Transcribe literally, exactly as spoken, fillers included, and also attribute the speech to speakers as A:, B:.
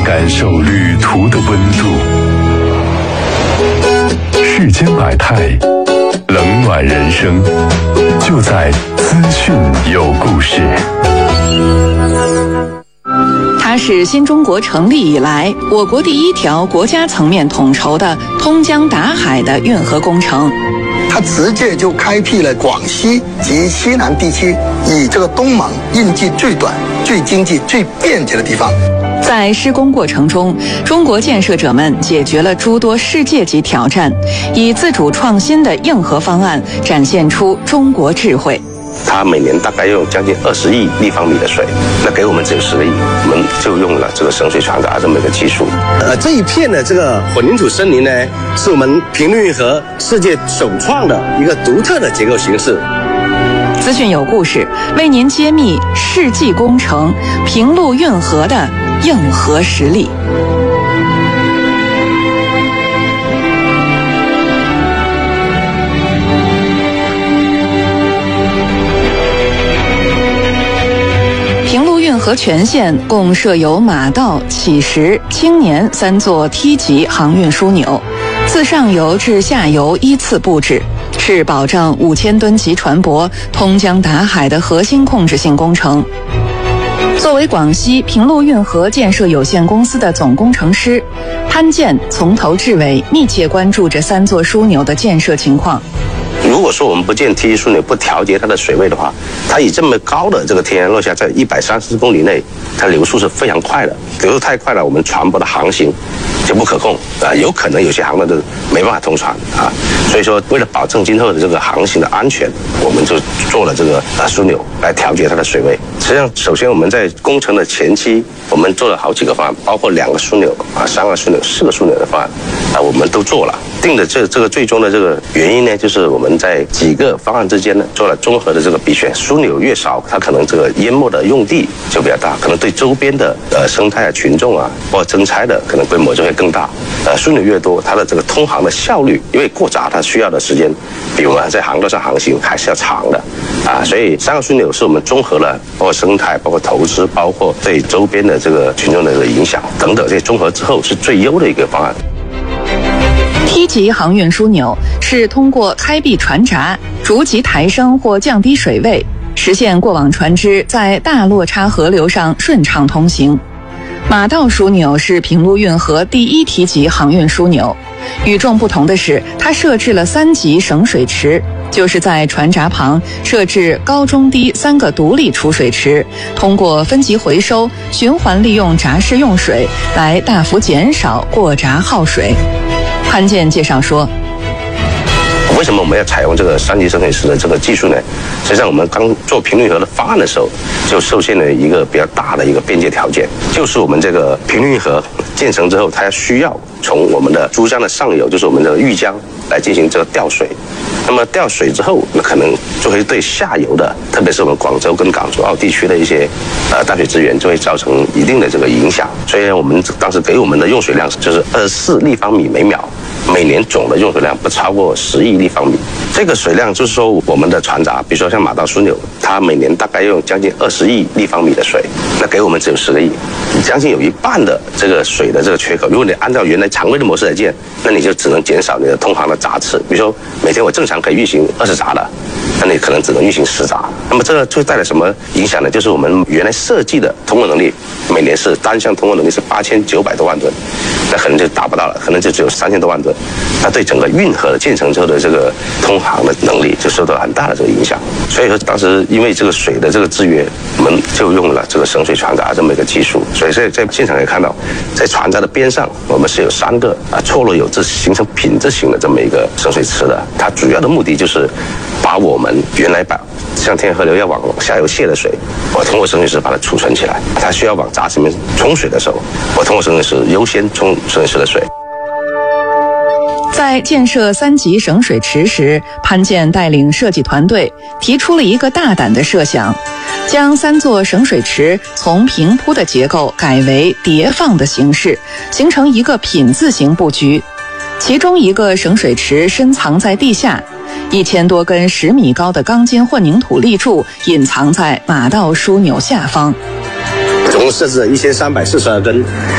A: 感受旅途的温度。世间百态，冷暖人生，就在资讯有故事。
B: 它是新中国成立以来我国第一条国家层面统筹的通江达海的运河工程。
C: 它直接就开辟了广西及西南地区以这个东盟运距最短、最经济、最便捷的地方。
B: 在施工过程中，中国建设者们解决了诸多世界级挑战，以自主创新的硬核方案展现出中国智慧。
D: 它每年大概用将近二十亿立方米的水，那给我们只有十个亿，我们就用了这个省水传达这么一个技术。
E: 呃，这一片的这个混凝土森林呢，是我们平陆运河世界首创的一个独特的结构形式。
B: 资讯有故事，为您揭秘世纪工程平陆运河的硬核实力。平陆运河全线共设有马道、乞石、青年三座梯级航运枢纽，自上游至下游依次布置，是保障五千吨级船舶通江达海的核心控制性工程。作为广西平陆运河建设有限公司的总工程师，潘健从头至尾密切关注着三座枢纽的建设情况。
D: 如果说我们不建梯级枢纽，不调节它的水位的话，它以这么高的这个天然落下，在一百三十公里内，它流速是非常快的，流速太快了，我们船舶的航行就不可控啊，有可能有些航段都没办法通船啊。所以说，为了保证今后的这个航行的安全，我们就做了这个啊枢纽来调节它的水位。实际上，首先我们在工程的前期，我们做了好几个方案，包括两个枢纽啊、三个枢纽、四个枢纽的方案啊，我们都做了。定的这这个最终的这个原因呢，就是我们在几个方案之间呢做了综合的这个比选，枢纽越少，它可能这个淹没的用地就比较大，可能对周边的呃生态啊、群众啊或者征差的可能规模就会更大。呃，枢纽越多，它的这个通航的效率，因为过闸它需要的时间比我们在航道上航行还是要长的啊，所以三个枢纽是我们综合了包括生态、包括投资、包括对周边的这个群众的这个影响等等这些综合之后，是最优的一个方案。
B: 梯级航运枢纽是通过开闭船闸，逐级抬升或降低水位，实现过往船只在大落差河流上顺畅通行。马道枢纽是平陆运河第一梯级航运枢纽，与众不同的是，它设置了三级省水池，就是在船闸旁设置高、中、低三个独立储水池，通过分级回收、循环利用闸室用水，来大幅减少过闸耗水。潘健介绍说，
D: 为什么我们要采用这个三级省水池的这个技术呢？实际上，我们刚做平陆运河的方案的时候，就受限了一个比较大的一个边界条件，就是我们这个平陆运河建成之后，它需要从我们的珠江的上游，就是我们的豫江来进行这个调水。那么调水之后，那可能就会对下游的，特别是我们广州跟港珠澳地区的一些呃淡水资源，就会造成一定的这个影响。所以我们当时给我们的用水量就是二十四立方米每秒。每年总的用水量不超过十亿立方米，这个水量就是说我们的船闸，比如说像马道枢纽，它每年大概用将近二十亿立方米的水，那给我们只有十个亿，将近有一半的这个水的这个缺口。如果你按照原来常规的模式来建，那你就只能减少你的通航的闸次，比如说每天我正常可以运行二十闸的，那你可能只能运行十闸。那么这个就带来什么影响呢？就是我们原来设计的通过能力，每年是单项通过能力是八千九百多万吨，那可能就达不到了，可能就只有三千多万吨。它对整个运河的建成之后的这个通航的能力就受到很大的这个影响。所以说当时因为这个水的这个制约，我们就用了这个省水传达这么一个技术。所以在在现场也看到，在船闸的边上，我们是有三个啊错落有致、形成品质型的这么一个省水池的。它主要的目的就是把我们原来把像天河流要往下游泄的水，我通过省水池把它储存起来。它需要往闸池里面冲水的时候，我通过省水池优先冲省水池的水。
B: 在建设三级省水池时，潘健带领设计团队提出了一个大胆的设想，将三座省水池从平铺的结构改为叠放的形式，形成一个品字形布局。其中一个省水池深藏在地下，一千多根十米高的钢筋混凝土立柱隐藏在马道枢纽下方。
E: 总共设置了一千三百四十二根